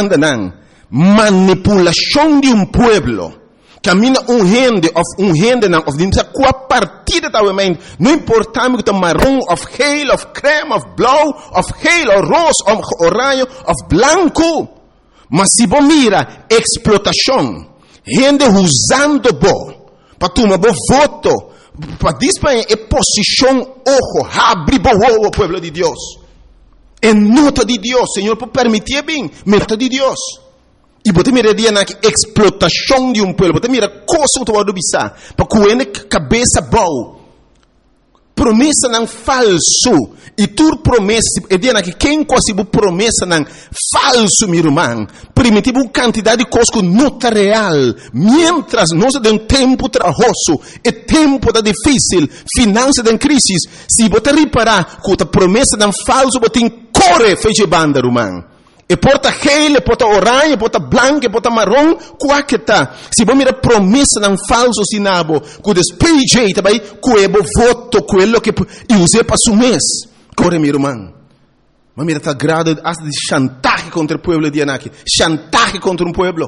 banda nan, manipulação de pueblo. Camina gente nan, of dinsa qua partida tawement, não importa que tá marrom, of geel, of creme, of blauw, of geel, of roze, of oranje, of blanco. Mas se você mira explotação, gente usando para tomar voto, para disparar a posição, ojo, abre o pueblo de Deus. É nota de Deus, Senhor, por permitir bem, nota de Deus. E você mira na explotação de pueblo, você mira coisa que você bisa, para que cabeça boa. Promessa não falso. E tu promessa, é dia que quem quase promessa não falso, meu irmão. Primitivo quantidade de coisas que não está real. Mientras nós temos tempo trabalhoso, é tempo da difícil, finanças da crise. Se você reparar que a promessa não falso, você corre fecha banda, irmão. E porta gel, e porta orange, e porta branco, e porta marrom, qual que tá? Se você mira promessa não falso sinabo, que despeje também, que é voto, quello que use para su mês. Corre, meu irmão. Mas mira, tá grado de chantaje contra o pueblo de Anaki. Chantaje contra um pueblo.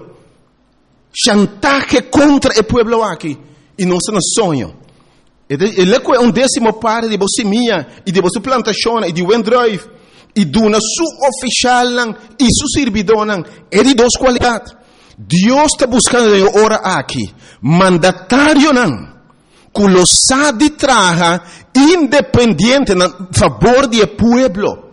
Chantaje contra o pueblo aqui. E não se sonho. Ele é um décimo parte de você minha, e de você plantação, e de Wendrive. E duna su oficial e su servidor é de duas qualidades. Deus está buscando agora aqui mandatário que lo sabe traga independente a favor do pueblo.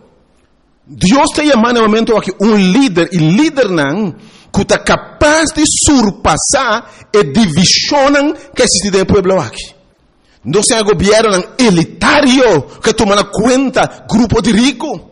Deus está chamando no momento aqui líder, e líder que está capaz de surpassar a divisão que existe no pueblo aqui. Não é um governo elitário que toma conta grupo de ricos.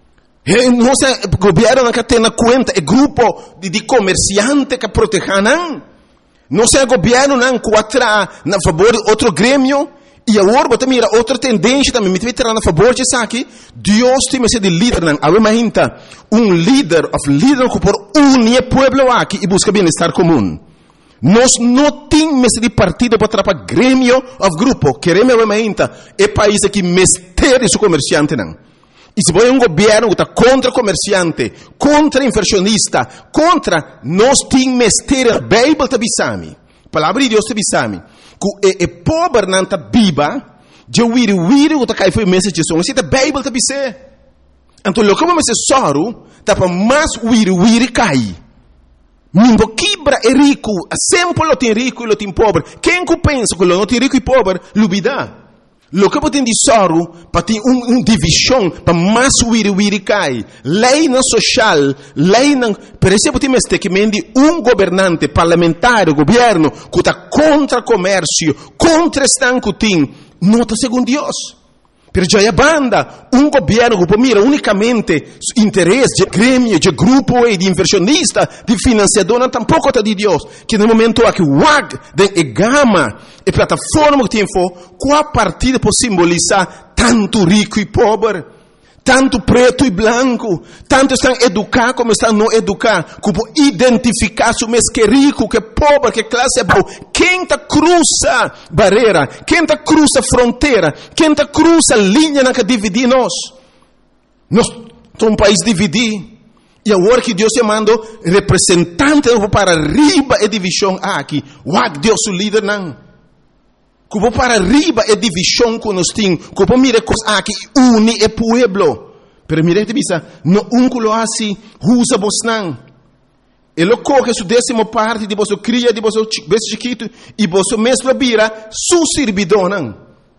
Não é o governo que tem na conta o grupo de comerciantes que protegem. Não é o governo que atrai a favor de outro grêmio. E agora você mira outra tendência também. Me vai a favor disso aqui. Deus tem esse de líder. Agora líder que por unir o povo aqui e busca bem-estar comum. Nós não temos de partido para atrapalhar grêmio ou grupo. Queremos o país que mistério o comerciante. E se você é um governo que está contra comerciante, contra inversionista, contra, nós temos mistério, a Bíblia está bisami. A palavra de Deus está bisami. Que é pobre não está viva, de wiri que está caindo foi mensagem de som. Assim, a Bíblia está bisami. Então, o que vamos dizer soro, está para mais wiri cai. Mingo quebra é rico, sempre lo tem rico e lo tem pobre. Quem que pensa que lo não tem rico e pobre, lubida. Lo que pode dizer para ter divisão para mais wiri cai. Lei não social, lei não. Por exemplo, tem que governante parlamentar, governo que está contra comércio, contra estanco tem, não está segundo Deus. Pero já é banda, governo que mira unicamente interesse de grêmio, de grupo e de inversionista, de financiador, não tampouco está de Deus. Que no momento aqui, de gama, e plataforma que tem qual partida pode simbolizar tanto rico e pobre, tanto preto e branco, tanto estão educados como estão não educados, como identificar se o mês que é rico, que é pobre, que classe é boa. Quem está cruza barreira, quem está cruza fronteira, quem está cruza linha que divide nós. Nós somos um país dividido. E agora que Deus chamando representante para arriba a divisão aqui, Deus o líder não. Como para arriba é divisão que nós temos. Como mira coisas aqui une o pueblo. Pero mira que bisa, no que lo assim, usa vos não. Ele coge sua décima parte de vosso cria, de vosso bebê chiquito, e vosso mesmo vira su servidor não.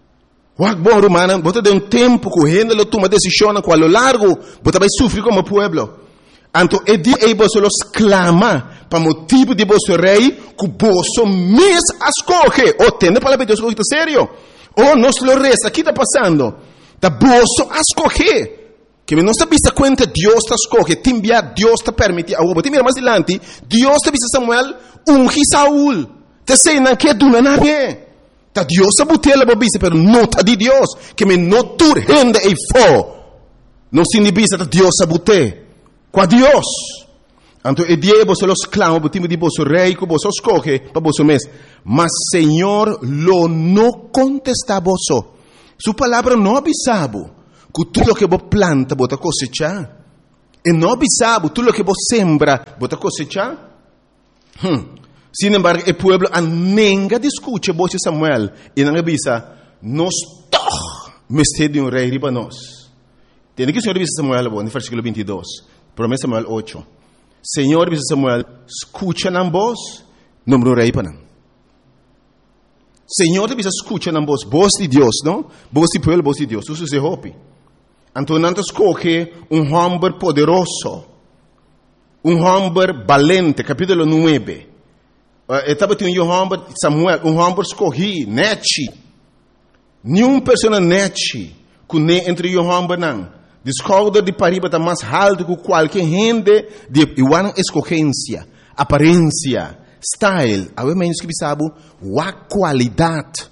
Bom romano, você tem tempo correndo, ele toma decisão a qual largo, você vai sofrer como pueblo. Então, é dia que você los clama para motivo de vosso rei, que você mesmo escolhe. Ou tem a palavra de Deus que está sério. Ou nós lo resta, aqui está passando. Da você escolhe. Que não está vista conta, Deus está escolhe. Te enviar, Deus está permitindo. Agora, você mira mais adiante, Deus está vista Samuel, ungi Saúl. Te sei, não quer do nada. Da Deus está botando a bobisa, pero não está de Deus. Que me não turrende e fo. Não se inibisa, Deus está botando. Com Deus. Então, é dia que você los clama, por time de vosso rei, que você escolhe para vosso mês. Mas, Senhor, lo não contesta a você. Sua palavra não avisava que tudo que você planta, você cosecha. E no bisabo, tú lo que vos sembra, vos te cosecha. Sin embargo, el pueblo anenga discute vos de Samuel. Y no avisa, nos toch, mestre de un rey riba nos. Tiene que Señor dice Samuel, en el versículo 22. Promesa Samuel 8. Señor dice Samuel, escuchan en vos, nombre un rey para nan. Señor dice, escuchan en vos de Dios, ¿no? Vos de pueblo, vos de Dios. Eso se hopi. Entonces escoge un hombre poderoso, un hombre valente, capítulo 9. Estaba tendo um homem, Samuel, um homem escolhi, neti. Nenhuma pessoa neti, que nem entre um homem não. Descobre de pariba está mais alto que qualquer gente de igual escolhência, aparência, style. Há menos que sabe, a qualidade.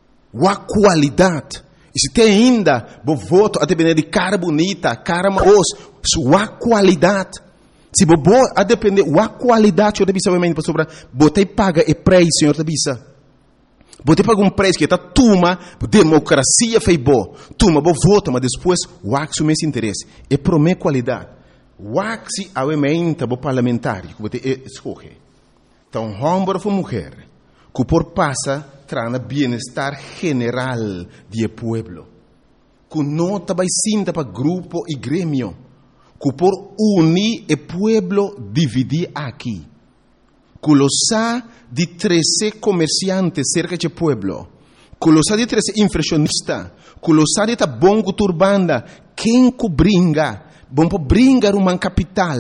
E se tem ainda, bo voto a depender de cara bonita, cara maos, sua qualidade. Se bo a depender da qualidade, eu devia saber para sobre, botei paga e preço, senhor devia. Botei paga preço que está tuma, democracia fez bo, tuma bo vota, mas depois o mês interesse. E promete qualidade. O se avementa bo parlamentar, que botei escolhe. Então, homem ou mulher, que por passa trana bem-estar general do pueblo, que não vai sinta para grupo e grêmio, que por unir o pueblo dividir aqui, que lo sa de 13 comerciantes cerca do pueblo, que lo sa de 13 inflacionistas, que lo sa de ta bom turbanda, quem que bringa, bom para bringar uma capital,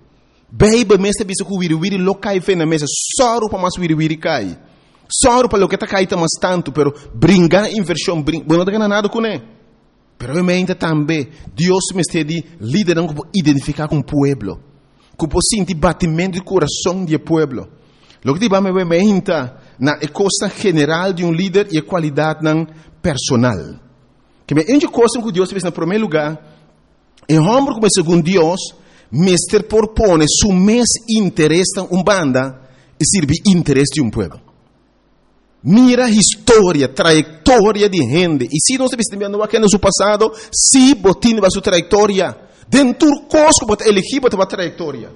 beiba mestre bisa que wiri lo cai fe na mesa, soro para mais wiri cai. Só para o que está caindo mais tanto, pero brincar inversão, não tem nada com ele. Pero realmente também, Deus me está liderando para identificar com o pueblo, para sentir batimento do coração do pueblo. O que vai me menta na costa general de líder e a qualidade personal. Que me ende coisa que Deus fez no primeiro lugar, é homem como segundo Deus, mestre propõe seu mês interesse em banda e serve interesse de pueblo. Mira a história, trajetória de gente. E se não se vendo aqui no seu passado, se botin a sua trajetória, dentro do cosco bota elegir bota a trajetória.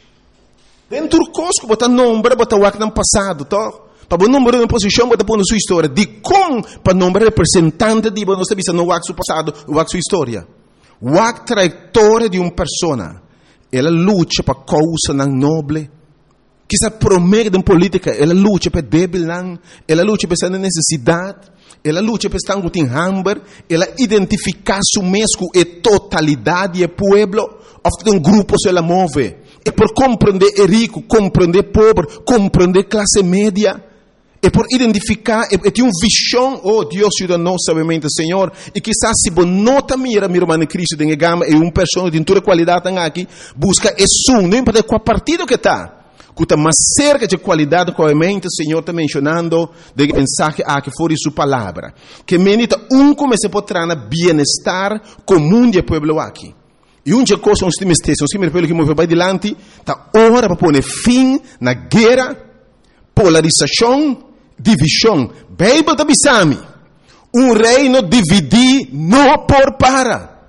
Dentro do cosco bota nome, bota o que no passado, tá? Para o número de posição bota pôr na sua história. De como para o nome representante de você não se no seu passado, o sua história. O trajetória de uma pessoa, ela luta para causa nobre. Que se promete em política, ela luta para débil, ela luta para essa necessidade, ela luta para estar com hambre, ela identifica su mesmo e totalidade do pueblo, ofta um grupo se ela move, e por compreender o rico, compreender o pobre, compreender a classe média, e por identificar, e tem uma visão, oh Deus ajuda nós, sabemente, Senhor, e quizás se você não mira, meu irmão Cristo, tem gama, e uma pessoa de toda qualidade aqui, busca isso, não importa qual partido que está, que está mais cerca de qualidade que o Senhor está mencionando de mensagem que for de sua palavra. Que menita comece a trazer bem-estar comum do povo aqui. E de coisa que me pelo que me vai adiante, está hora para pôr fim na guerra, polarização, divisão. Bíblia da Bisami. Reino dividir não por para.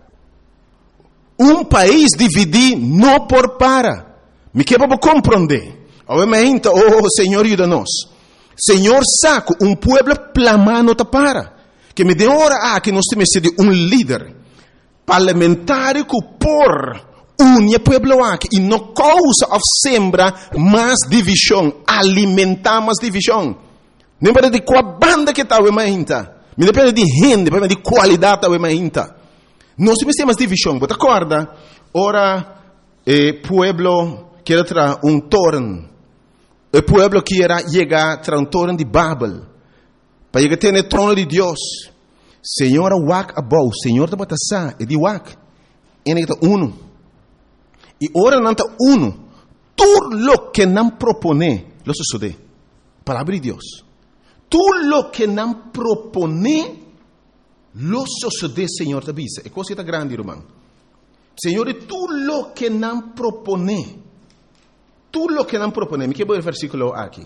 País dividir não por para. Me quebra para compreender. Obviamente, oh Senhor, ajuda-nos. Senhor, saco pueblo plamano ta para. Que me dê hora que nós temos de líder parlamentar que por unir pueblo aqui e não causa of sembra mais divisão, alimentar mais divisão. Não depende de qual banda que está me depende de gente, depende de qualidade está nós temos mais divisão. Você acorda? Ora, pueblo quer trazer torno. O pueblo quer chegar a torno de Babel. Para chegar a ter o trono de Deus. Senhor, wak abou. Senhor, está batasa. E de wak. Ele está uno. E ora não está uno. Tudo lo que não propone, lo sucede. Palavra de Deus. Tudo lo que não propone, lo sucede, Senhor, te avisa. É coisa grande, irmão. Senhor, tudo lo que não propone. Tudo lo que não propone. Me quebra o versículo aqui.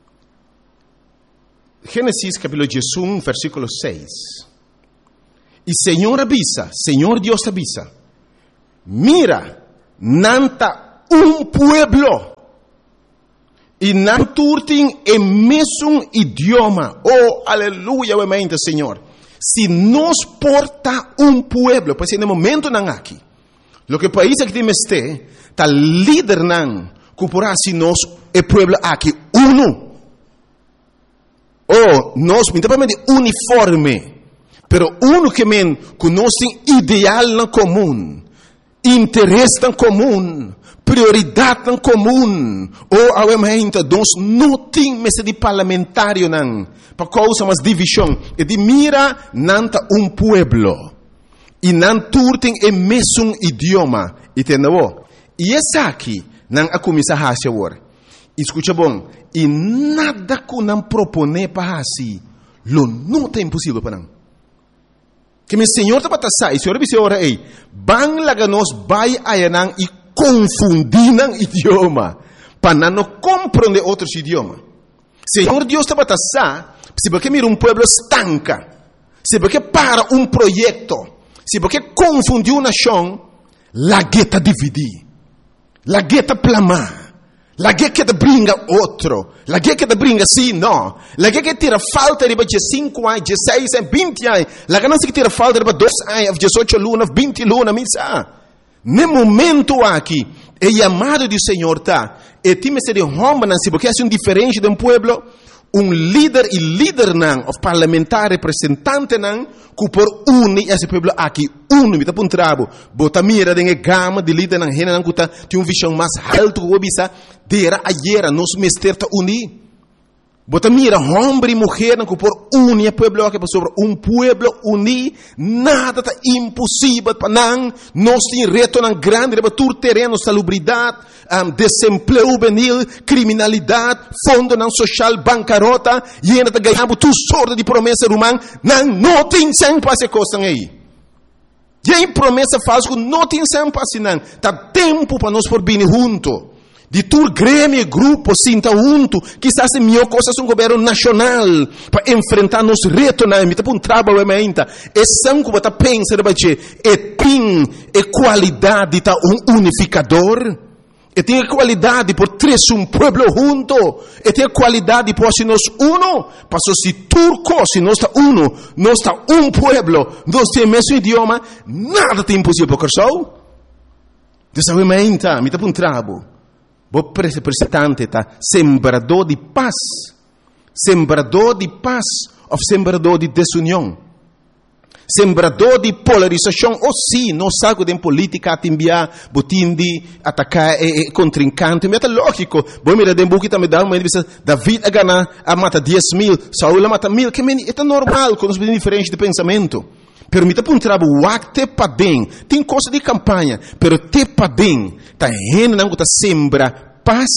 Gênesis capítulo 11, versículo 6. E Senhor avisa, Senhor Deus avisa. Mira, nanta pueblo. E não turtem o mesmo idioma. Oh, aleluia, mente, Senhor. Se nós porta pueblo, pois no momento não aqui. Lo que país que temos está líder não, que por assim nós o pueblo aqui uno. Oh, nós mentamente uniforme, pero uno que nós tem ideal na comum, interesse na comum, prioridade na comum. Oh, awamente, nós não temos de parlamentário não, para causa mas divisão. E de mira nanta pueblo. E não turtem o mesmo idioma. E essa aqui, não a começar a fazer. Escuta bom. E nada que não propõe para assim, não é impossível para não. Que meu Senhor está para passar, e o Senhor disse ora aí, bang laga nós vai ayanang e confundir o idioma, para não compreender outros idiomas. Senhor Deus está para passar, se porque mira pueblo estanca, se porque para projeto, se porque confundiu uma nação, la gueta dividir, la gueta plamar. La guerra que brinca outro. La guerra que brinca sim, não. La guerra que tira falta de 5 anos, 16 anos, 20 anos. La guerra que tira falta de 2 anos, 18 lunas, 20 lunas, misa. No momento aqui, é chamado do Senhor, tá? E time se de homem, não se porque é diferente de pueblo. Líder e líder não, o parlamentar representante não, que por unir esse pueblo aqui, me tá por trabo, bota mira de gama de líder não, rena não que tem visão mais alto que o bisa, dera ayer, nos mester tá unir. Bota mira, homem e mulher não que por unir o pueblo aqui, sobre pueblo unir, nada tá impossível para não, nós tem reto não grande, para todo terreno, salubridade, desemprego juvenil, criminalidade, fundo não social, bancarrota, e ainda tá ganhando tudo sorte de promessa humana, não tem sem passe coisa aí. E aí promessa falsa que não tem sem passe não, tá tempo para nós por vir junto. De todo grêmio e grupo sinta junto, quizás é melhor coisa um governo nacional para enfrentar nos retos na mita para trabalho ainda. É sangue que pensa de e tem qualidade tá unificador. E tem qualidade por três pueblo junto. E tem qualidade por se nós uno, passo se turco, se nós está uno, nós está pueblo, nós tem mesmo idioma, nada tem impossível para o Dessa ainda, mita para trabalho. O representante tá sembrador de paz ou sembrador de desunião, sembrador de polarização. Ou sim, não sabe de política a enviar, botim de atacar contrincante, mas é lógico. Bom, mira, de buki também dá uma entrevista, David a ganhar, a mata 10,000, Saul a mata 1,000, que é normal, com os diferentes de pensamento. Pero mita para trabalho, te padem, tem coisa de campanha, pero te padem, tá rena não tá sembra paz,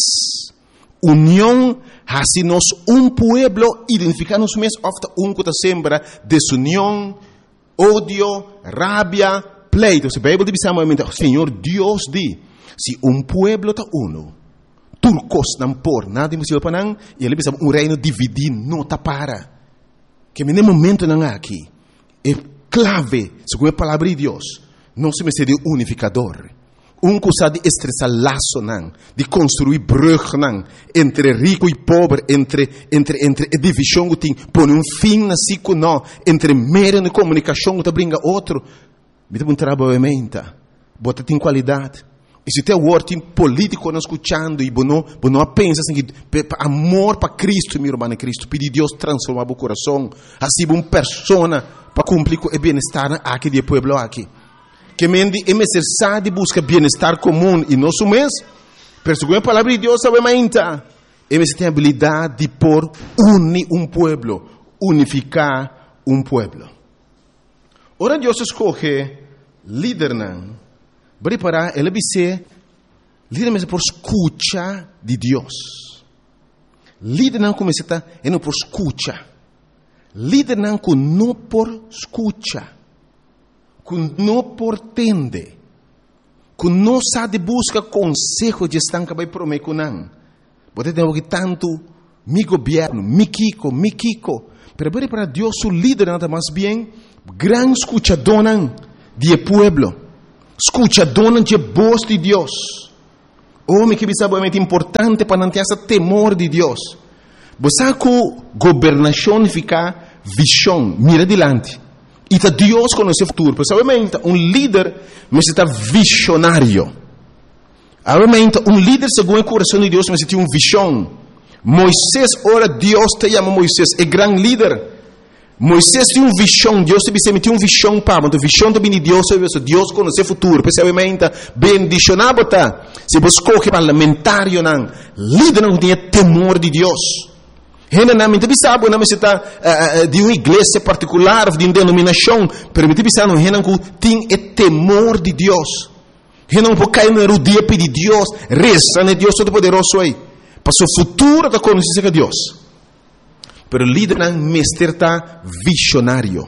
união, assim nós pueblo identificar-nos mesmo, ofta que tá sembra desunião, ódio, rabia, pleito. Se a Bíblia diz amamente, Senhor Deus diz, se pueblo tá uno, turcos não por nada impossível para não, e ele diz reino dividido não tá para, que no momento não aqui é clave, segundo a palavra de Deus, não se me de unificador. Que sabe de estressar laço, não, de construir brug, não, entre rico e pobre, entre divisão que tem, põe fim na cico, não, entre meio de comunicação que brinca outro, me dá trabalho em mente, bota tem qualidade. E se tem word político não escutando e não pensa assim que amor para Cristo, meu irmão Cristo, pedir Deus transformar o coração, assim uma persona para cumprir o bem-estar aqui do povo aqui. Que mendi é necessário de buscar bem-estar comum e não mês, pero segundo a palavra de Deus, sabe mais tem a habilidade de por unir pueblo, unificar pueblo. Ora Deus escolhe líder não, preparar ele ser líder mesmo por escuta de Deus. Líder não começa é não por escuta. Líder não por escuta. Não por tende, que não sabe buscar consejo de estanca vai prometer com não. Pode ter que tanto mi governo, mi kiko, pero para Deus o líder nada mais bem, gran escuchador de pueblo. Escucha, dona de voz de Deus. Homem que sabe é importante para não ter esse temor de Deus. Você sabe que governação fica visão, mira adiante. E tá Deus conhece o futuro. Porque líder necessita visionário. Obviamente, líder segundo o coração de Deus necessita visão. Moisés, ora Deus te chama Moisés, é grande líder. Moisés tinha visão, Deus te tinha visão para, mas a visão também de Deus conhece o futuro. Obviamente, bendicionado tá. Se você escolhe parlamentário, líder não tem temor de Deus. Generalmente, sabe, não necessita de uma igreja particular, de uma denominação, permite pensar no que tem temor de Deus. Não pode cair na rodia pedir Deus, reza, né? Deus Todo-Poderoso aí. Para o futuro da conhecer a Deus. Pero líder não necessita visionário.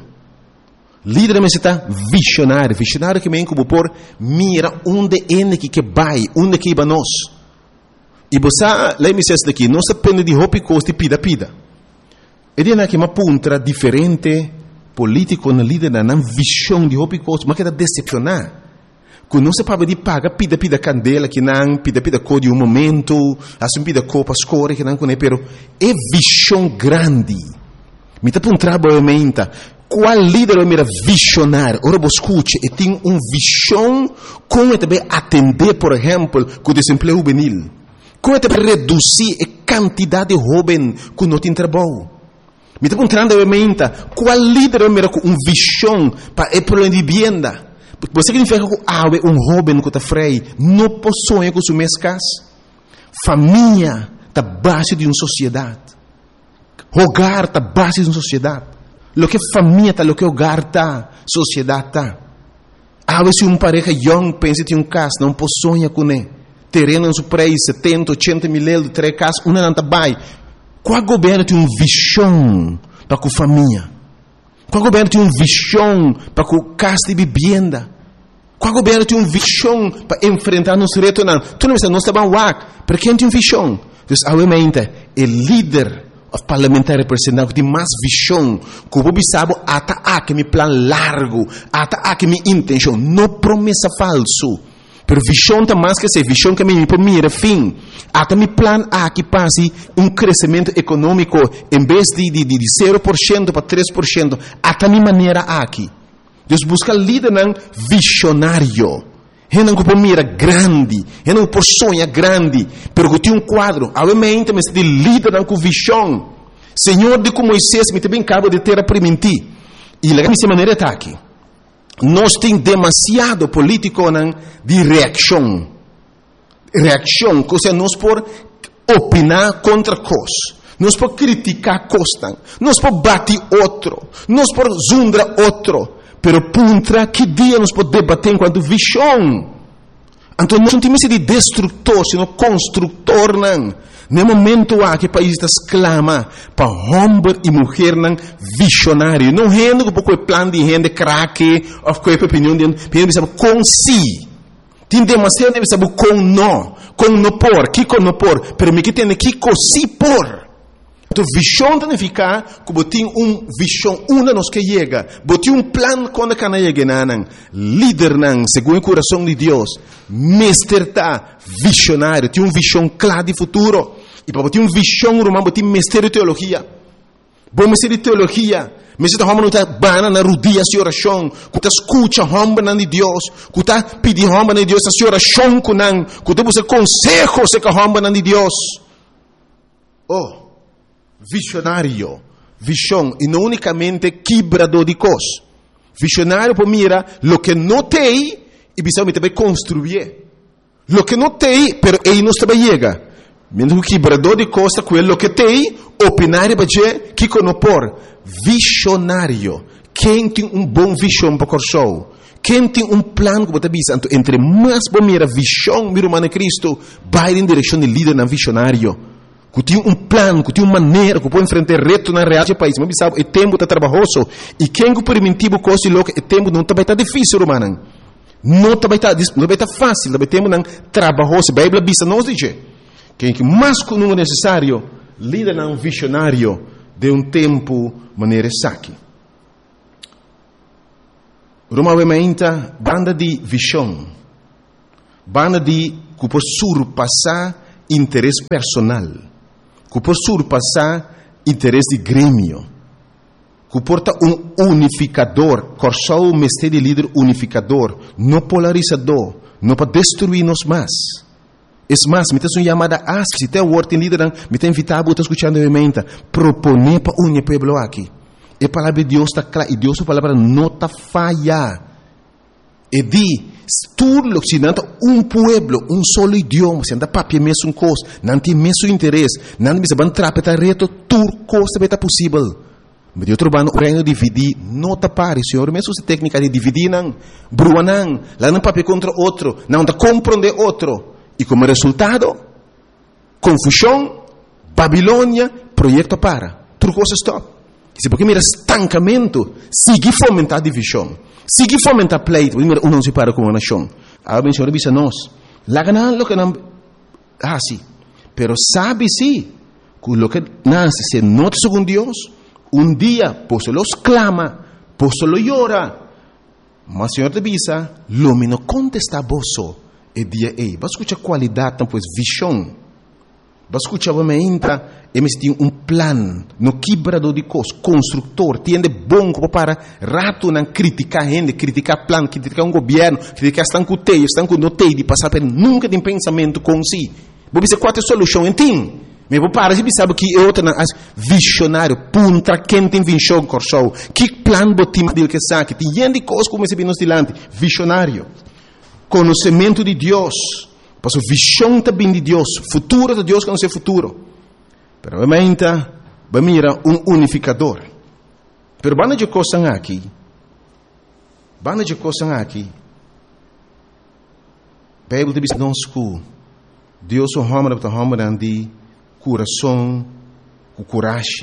Líder necessita visionário. Visionário que vem como por mira onde é que vai, onde que vai nós. E você, lá me diz daqui, não se depende de roupa e costa e pida. Ele é que uma ponta diferente político na líder não visão de roupa e costa, mas que está decepcionar. Quando não se pode de paga pida candela que não pida cor de um momento, assim pida cor para escolher que não conhece, pero é visão grande. Me está provavelmente qual líder é mira visionário. Ora você escute, e tem visão como também atender, por exemplo, com o desemprego juvenil. Como é para reduzir a quantidade de jovens que não tem trabalho? Me está perguntando, obviamente, qual líder é com visão para o problema de vivienda? Porque você significa que jovem que está freio, não possui com sua casa. Família está base de uma sociedade. Hogar está base de uma sociedade. Lo que família está, lo que hogar está, sociedade está. Se uma pareja young pensa em casa, não possui com ele. Terreno em seu preço, 70, 80 mil euros, 3 casas, uma não está bem. Qual governo tem uma visão para a família? Qual governo tem uma visão para a casa de vivenda? Qual governo tem uma visão para enfrentar nos retos? Tu não está bem, para quem tem uma visão? Então, obviamente, o líder parlamentar representante que tem mais visão, que o povo sabe, que meu plano largo, que minha intenção, não promessa falso. Pero visão está mais que ser visão que me mira fim. Até meu plano que passe crescimento econômico em vez de 0% para 3%. Até minha maneira aqui. Deus busca líder visionário. Não que mira grande, não por sonha grande, pero que tem quadro. Obviamente, mas de líder com visão. Senhor de como Moisés me também acaba de ter a permitir. E lá dessa maneira está aqui. Nós temos demasiado político de reação. Reação, ou seja, nós por opinar contra coisas. Nós por criticar coisas. Nós por bater outro. Nós por zundar outro. Pero puntra que dia nós por debater enquanto visão. Então nós não temos de destrutor, sino construtor. No momento que o país exclama para homem e mulher visionário. Não rende com o plano de rende craque, ou com a opinião de com si. Tem demasiado de saber com não por, que com não por, pero me que tem que com si por. Então visão tem que ficar como tem visão uma nos que chega, tem plano quando cana chega líder segundo o coração de Deus, mestre tá visionário, tem visão clara de futuro. E para ter visão romana, tem mestre de teologia. Bom mestre de teologia, mestre de homem não está bana na rodia de oração, que está escuta homem de Deus, que está pedindo homem de Deus a oração com não, que está buscando consejo se que homem de Deus. Visionário, visão, e não unicamente quebrador de coisas. Visionário para mira lo que não tem e precisa também construir. Lo que não tem, pero ele não está chega. Mesmo que quebrador de costa, quello que tem, opinar para dizer que conopor. Visionário. Quem tem bom visão para o show? Quem tem plano que você visa? Entre mais bom mira visão, mira humana Cristo, vai em direção de líder na visionário. Que tem plano, que tem maneira, que pode enfrentar reto na realidade do país. Mas sabe, o tempo está trabalhoso. E quem que permitiu coisa e louca, o tempo não está difícil, humana. Não está fácil, o tempo não trabalhoso. A Bíblia bisa nos diz. Quem que mais que não é necessário, líder não visionário de tempo maneira saque. Roma wementa banda di visão. Banda di que por surpassar interesse personal. Que por surpassar interesse de grêmio. Que porta unificador. Corsou o mestre de líder unificador. Não polarizador. Não para destruir-nos mais. É mais, me tem uma chamada asp. Se tem o word em líder, me tem invitado a escutar a menta. Proponer para unir pueblo aqui. E a palavra de Deus está clara. E Deus a palavra não está falha. E di, tudo se não um pueblo, um solo idioma, se não papel mesmo coisa, não tem mesmo interesse, não tem mesmo trapeta reto, tudo coisa vai estar possível. Mas eu trabalho no reino de dividir, não está pare, senhor, mesmo essa técnica de dividir, não, brua não, lá não papel contra outro, não está compreender outro. E como resultado, confusão, Babilônia, projeto para, tudo coisa stop. Se porque mira estancamento, seguir fomentar divisão, seguir fomentar pleito, mira não se para com uma nação. A bem senhor bisa nós, lá ganan lo que não, sim, pero sabe sim, que lo que nasce se nota segundo Deus, dia posso los clama, posso lo llora, mas senhor te bisa, lo me no contesta boso, e dia vas escuchar qualidade, então visão. Vas escuchar me entra, eles têm plan, no quebrado de coisas, construtor, tiende bom para rato não criticar gente, criticar plan, criticar governo, criticar estão com teio, estão com notei de passar por nunca tem pensamento com si. Vou dizer qual é a solução, entende? Mas vou parar se sabe que é outra visionário, punta quem tem visão corsou, que plan botim dele que sabe, tem gente coisas como esse nos dilante, visionário, conhecimento de Deus. Porque a visão também de Deus, futuro de Deus que não é futuro. Pero realmente, vai mirar unificador. Pero banda de coisas aqui, Bíblia te diz nós que Deus o homem de coração, com coragem.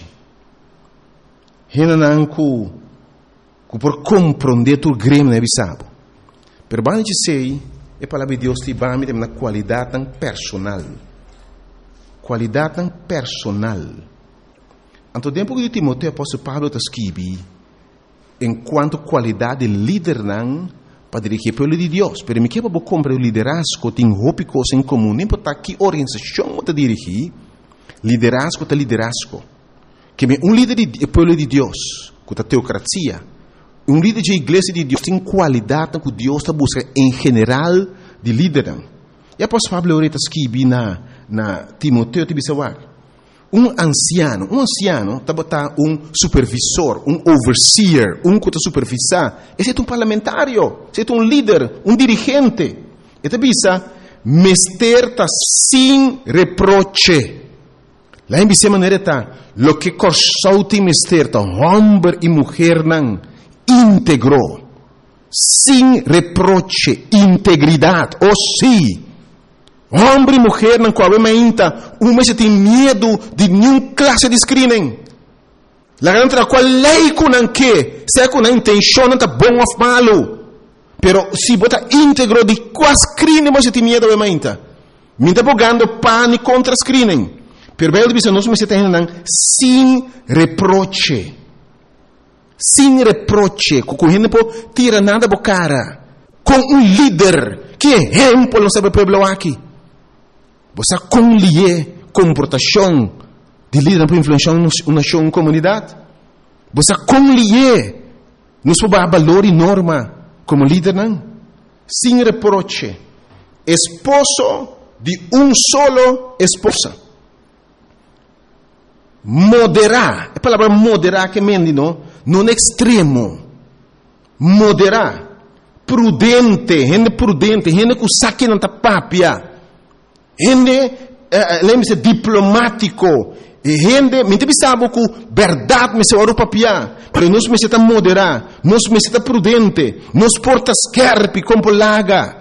Renan que por compreender tu grêmio não é bisabo. Pero banda de sei a palavra de Deus te vai me na qualidade tão personal. Qualidade tão personal. Anto tempo que Timoteo apóstolo Pablo está escrevendo, enquanto qualidade de líder não para dirigir o povo de Deus. Pero me quebra comprar o liderazgo tem roupa coisa em comum. Nem importa que organização está dirigir, liderazgo está liderazgo. Que líder do povo de Deus, com a teocracia, líder de igreja de Deus tem qualidade que Deus está buscando em geral de líder. E após Pablo ahorita escreve na Timoteo te bisawag. Anciano está botar supervisor, overseer, que está supervisar. Esse é parlamentário, esse é líder, dirigente. E te bisa, mester está sem reproche. Lá em bisa maneira está, lo que corsou tem mester está, homem e mulher não, íntegro, sem reproche, integridade, sim. Homem e mulher não coabem ainda, se tem medo de nenhuma classe de screening. La garanta qual lei com não que, se com a intenção não está bom ou malo, pero se bota íntegro de qual screening você tem medo ou ainda, me está bogando pane contra screening. Pero bem diz nós me tem sem reproche. Sem reproche, com a gente não tira nada da cara, com líder que exemplo não sabe o povo aqui. Você conlier comportação de líder para influenciar uma nação, uma comunidade. Você conlier nos valor e norma como líder não. Sem reproche, esposo de solo esposa. Moderar, a palavra moderar que mendi não extremo, moderar, prudente, gente que saque não tá papia, gente, lembre-se, diplomático, gente, me sabe que verdade me se ora papia, mas nós me se tá moderar, nós me se tá prudente, nós porta scarpe como laga,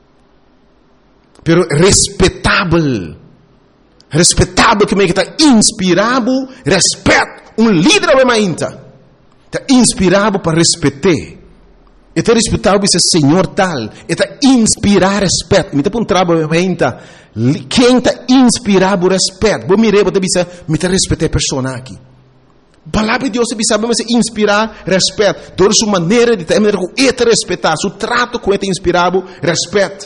pero respeitável que me está inspirado, respeito, líder é ainda. Está inspirado para respeitar. Está respeitado para ser Senhor tal. Está inspirado respeito. Me está um trabalho ainda. Quem está inspirado respeito? Vou mirar, vou dizer, me está respeitando a pessoa aqui. Palavra de Deus sabe mas inspirar respeito. Toda sua maneira de ter respeitar, seu trato com ele inspirado respeito.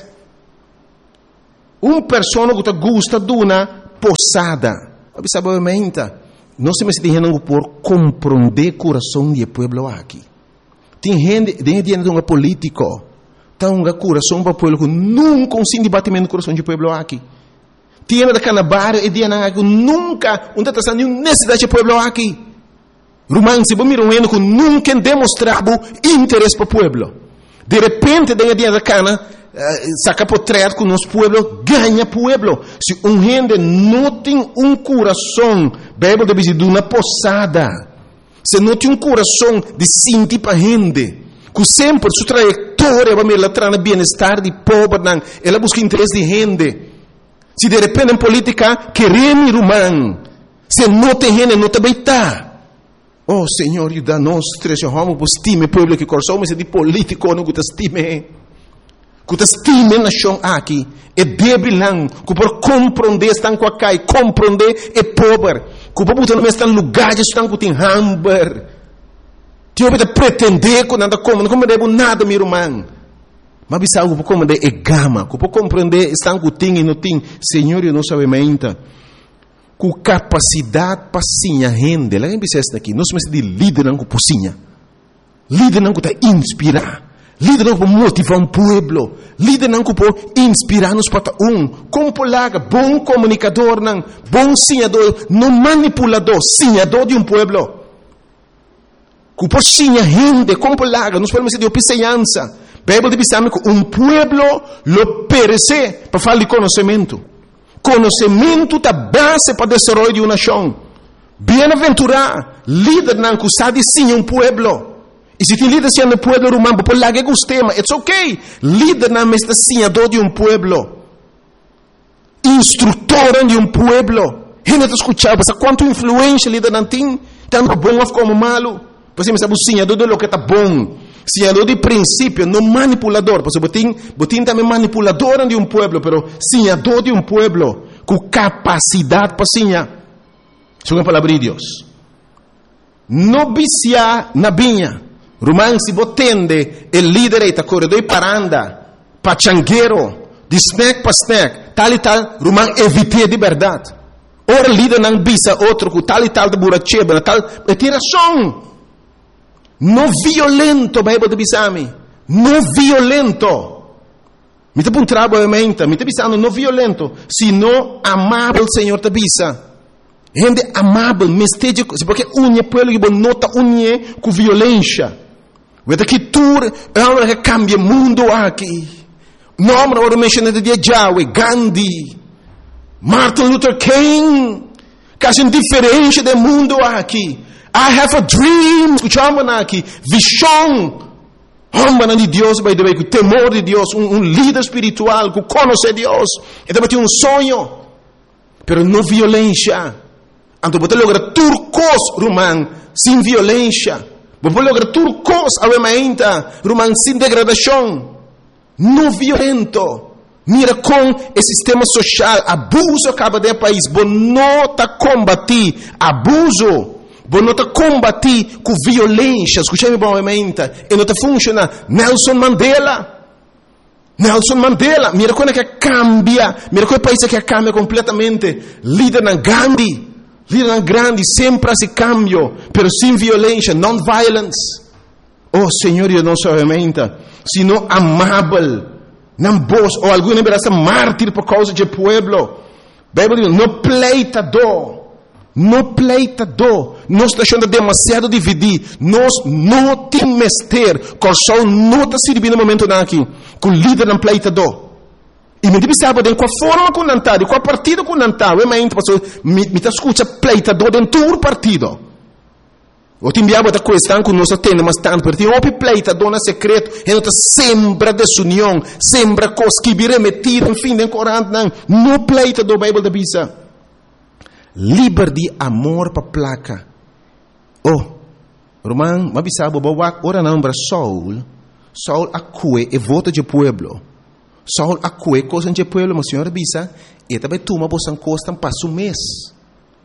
Pessoa que gosta de uma posada. Sabe não se me dizendo por compreender o coração do povo aqui. Tem gente que é um político, tem um coração para o povo que nunca se debatimento no coração do povo aqui. Tem da canabar e dia que nunca não está nenhuma necessidade do povo aqui. Romano se mira um que nunca demonstrava interesse para o povo. De repente, tem dia da cana saca portrait com nosso povo, ganha povo. Se gente não tem coração, Bíblia diz de uma posada. Se não tem coração de sentir para gente, que sempre sua trajetória vai me levar no bem-estar de povo, ela busca interesse de gente. Se de repente em política queremos romano, se não tem gente, não te beitar. Oh Senhor, ajuda-nos, trechamos, estime o povo que coração, mas é de político, não te estime. Que te estime a nação aqui, é débil não, que por compreender estão com a cai, compreender é pobre, que por botar no estão lugares estão com tem hamburger. Tio pode pretender que nada como, não compreendo nada, meu irmão. Mas bisa algo por compreender é gama, que por compreender estão com tem e não tem, Senhor, eu não sabe ainda. Com capacidade para sinha rende, lá em Bissés daqui, nós somos de líder não com pocinha, líder não com te inspirar. Líder não para motivar um povo, líder não para inspirar-nos para como polaga, bom comunicador, não, bom sinhador, não manipulador, sinhador de um povo. Que por sinha rende, como polaga, nós podemos ser de opiceança. Bíblia diz que um povo lo perece para falar de conhecimento. Conhecimento é a base para o desenvolvimento de uma nação. Bem-aventurado, líder não que sabe sim um povo. E se tem líder sendo povo romano, por lá que gostema, it's okay. Líder não é senhador de um povo, instrutor de um povo. Gente está escutando, mas quanto influência líder não tem, tanto bom como malo. Você me sabe o senhador de lo que está bom, senhador de princípio, não manipulador. Porque botin também manipulador de um povo, pero senhador de um povo com capacidade para senhar. Isso é a palavra de Deus. Não vicia na vinha. Romano se botende el líder eta corredor paranda, pachangueiro, de snack para snack, tal e tal, Romano evite de verdade. Ora líder não bisa outro com tal e tal de buracheba, tal, é tiração. Não violento, Bíblia de bisami. Não violento. Me te puntrabo obviamente, me te bisando não violento, sino amável, Senhor te bisa. Gente amável, mesteja, porque unha pueblo que nota unha com violência. Vede que tur é uma que cambia o mundo aqui. Nome agora mencionado de Yahweh, Gandhi, Martin Luther King, quase indiferente do mundo aqui. I have a dream, escutamos aqui, visão. Homem de Deus, by the way, com temor de Deus, líder espiritual, que conhece Deus. Então tem sonho, pero não violência. Então você logra turcos, romano, sem violência. Você logra turcos, ainda, romano, sem degradação. Não violento. Mira com o sistema social, abuso acaba de país. Você não está combater abuso. Você não está combater com violência. Escute-me bem, e não está funcionando. Nelson Mandela, mira como é que cambia, mira como é o país que cambia completamente. Líder na Gandhi, líder na grande, sempre se cambio, pero sem violência, non-violence. Oh Senhor, eu não sou obviamente, sino amável, não vos, ou alguma vez mártir por causa de povo. Bíblia diz, não pleitador. No pleitador, nós estamos deixando demasiado dividir, nós não temos mestre, coração não está servindo no momento aqui, com o líder no pleitador. E me diz sabe, com a forma que não está, com a partida que não está, me está escutando pleitador dentro do partido. Eu te enviava da questão que nós temos, mas tanto, porque tem um pleitador no secreto, e não está sempre desunião, sempre coisa que vira metido, enfim, de corante, não pleitador, Bíblia da Bisa. Liberdade, amor para placa. Oh, Romano, mas sabe, ora não para Saul acue e vota de pueblo. Saul acue coisa de pueblo, mas senhora bisa, e também toma bolsa costa passo mês.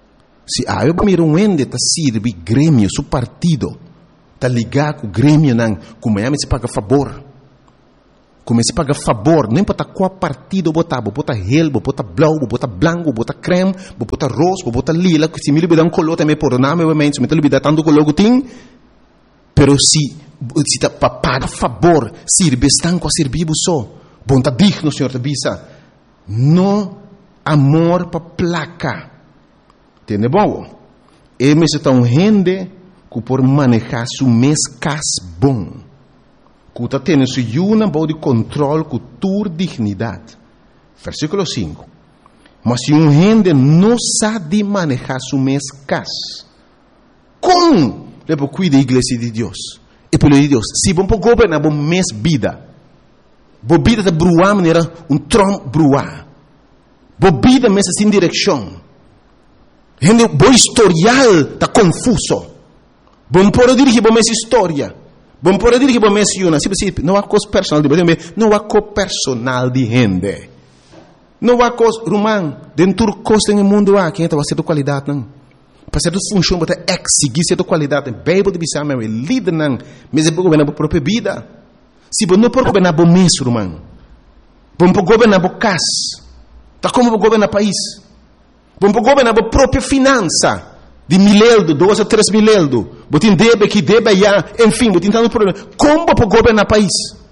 Se eu miro ende tá sirve grêmio, su partido, tá ligar com o grêmio não, como se paga favor. Como se paga favor, não importa qual partido botar relbo, botar blau, botar branco, botar creme, botar rosa, botar lila, que se me libera color também por nome, obviamente, se me libera tanto color que tem, pero se tá para pagar favor, sirve estão com a servir só, bom tá digno, Senhor, te visa, no amor para placa, entende bom? E me se tá gente que por manejar su mês cas bom, que está tendo uma boa de controle com tua dignidade. Versículo 5. Mas se gente não sabe manejar su mês cas, como ele cuida da igreja de Deus? E pelo de Deus, se vamos governar a mês vida, a vida está bruar maneira trom bruar, a vida mês sem direção, gente, o historial está confuso, vamos poder dirigir a mês história. Vamos poder dizer que vamos mencionar, não há coisa personal de gente, não há coisa personal de gente. Não há coisa, Romão, dentro do coisa no mundo há, quem vai ser de qualidade, não. Para ser de função, para exigir ser de qualidade, a Bíblia diz, é líder, não, mas é para governar a própria vida. Se você não pode governar o mês, Romão, vamos governar o casa, está como governar o país, vamos governar a própria finança. De 1.000, 2 a 3 mil, botin debe que debe já, enfim, botin tanto problema. Como para governar o país?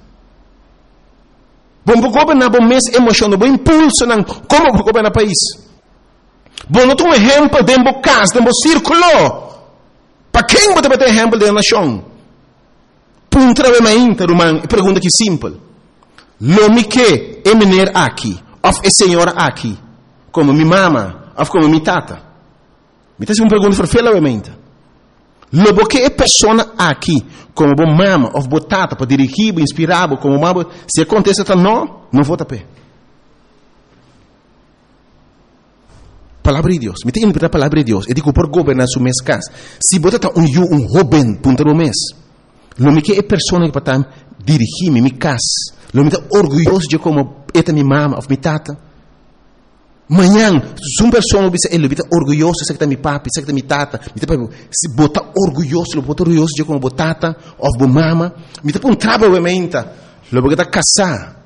Vamos governar o mês emocional, o impulso, não. Como para governar o país? Bom, não tem um exemplo dentro do caso, dentro do círculo. Para quem você vai ter exemplo da nação? Punta a minha irmã, pergunta que simples. Lo que é menino aqui, ou é senhora aqui, como minha mama, ou como minha tata? Me está uma pergunta ferfelamente. Logo que é pessoa aqui, como a mama ou a tata, para dirigir, para inspirar, como mama, se acontece, não vou tapar. Palavra de Deus. Me tem que a palavra de Deus. Eu digo por governar su mês casa. Se você está um jovem, punta no mês, lo que é pessoa que para dirigir minha casa, lo me está orgulhoso de como é minha mama ou minha tata. Manhã, se uma pessoa ele está orgulhoso, sei que está meu papi, sei que está minha tata, se botar orgulhoso de como a tata ou a mama, me está um trabalho obviamente, logo que está casar,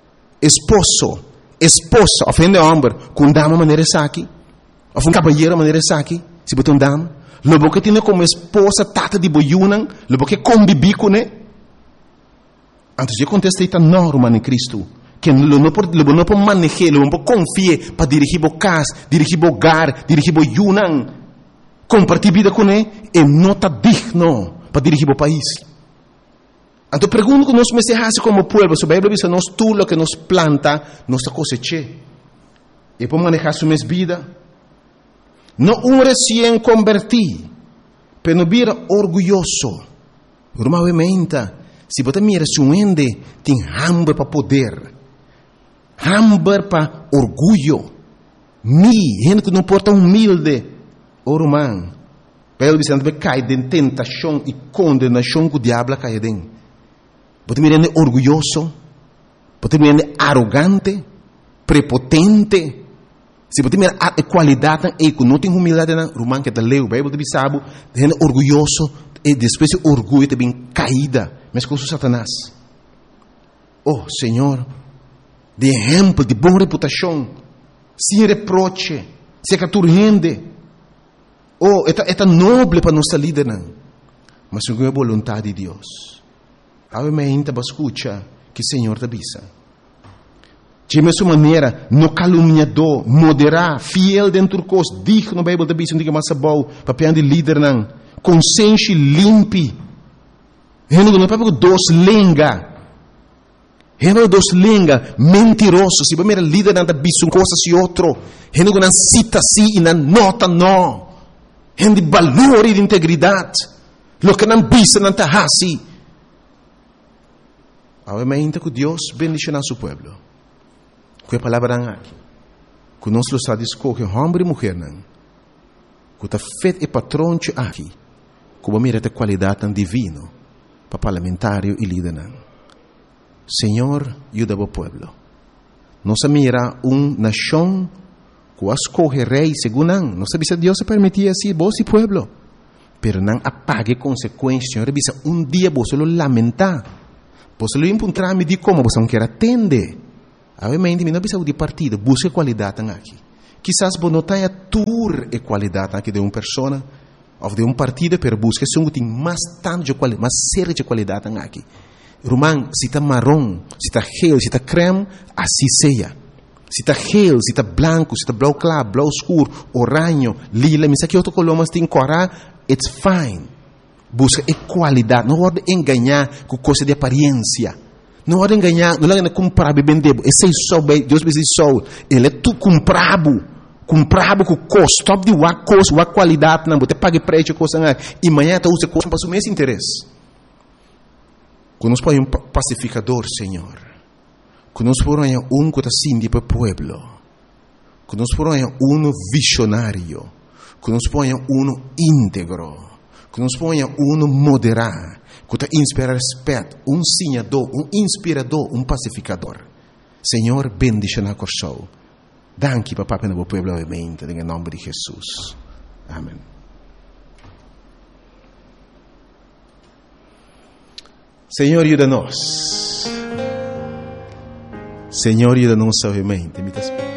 esposa, ofende homem, com dama maneira aqui, ou um cavalheiro maneira aqui, se botar um dama, logo que tem como esposa tata de boiunan, logo que convive com ele, antes de contestar está normal em Cristo. Que não pode manejar, não pode confiar para dirigir o casa, dirigir o hogar, dirigir o yunan, compartilhar vida com ele, e não está digno para dirigir o país. Então, pergunto que nós me se como povo, se a Bíblia diz que nós tudo o que nos planta, nós cosecha. E para manejar sua vida, não recém convertido, mas não vira orgulhoso. Normalmente, se você mira se ende, tem hambre para poder. Hambre para orgulho. Gente que não porta humilde. Romano. Pelo Vicente cai de tentação e condenação que o diabo cai dentro. Você me rende orgulhoso. Você me rende arrogante. Prepotente. Se você me rende qualidade e que não tem humildade, Romano que te leu, a Bíblia diz, rende orgulhoso e depois o orgulho também caída. Mas com o Satanás. Oh, Senhor, de exemplo, de boa reputação, sem reproche, sem que tu rende. Oh, é nobre para nossa líder, mas segundo a vontade de Deus. Obviamente, para escutar que o Senhor te avisa. De mesma maneira, no caluniador, moderar, fiel dentro do curso, digno, a Bíblia te avisa, não diga mais bom, para de líder, consciência limpe. Não é para dos lenga. Não dos lenga, mentiroso. Se você é líder, não avisa uma coisa e outra. Não cita assim e não nota não. Não de valor e de integridade. Lo que não avisa, não está assim. Obviamente que Deus bendicionar seu povo. Com a palavra aqui. Que nós lo está escolhendo, homem e mulher, que está feito e patrão aqui. Que vai mirar a qualidade divina para parlamentário e líder. Senhor, ajuda o povo. Nós mira uma nação que escoge rei segundo não sabe se Deus se permitia assim, vos e pueblo. Pero não apague consequências, Senhor, um dia você lo lamentar. Você lo encontrar me de como você não quer atender. Obviamente, não precisa de partido, busque qualidade aqui. Quizás você não tenha tour e qualidade aqui de uma pessoa ou de um partido, pero busque um tem mais tanto de qualidade, mais sério de qualidade aqui. Romão, se está marrom, se está gel, se está creme, assim seja. Se está gel, se está branco, se está blau claro, blau escuro, oranho, lila, mas aqui outro color, mas tem cora, it's fine. Busca qualidade, não pode enganar com coisa de aparência. Não pode enganar, não pode comprar bem debo. Esse é só, Deus me diz só, ele é tu comprado com custo, de uma coisa, uma qualidade, não, você paga preço, coisa, e amanhã tu usa coisa para o mesmo interesse. Quando nós põe um pacificador, Senhor, quando nós põe um que está assim para o povo, quando nós põe um visionário, quando nós põe um íntegro, quando nós põe um moderado, que está inspira respeito, um sinhador, um inspirador, um pacificador. Senhor, bendice na coração. Danke, papá, para o povo, obviamente, em nome de Jesus. Amém. Senhor, ajuda-nos. Senhor, ajuda-nos, obviamente.